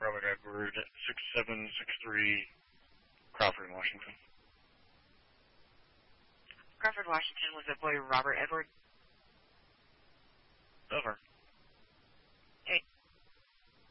Robert Edward, 6763 Crawford, Washington. Crawford, Washington, was a boy Robert Edward.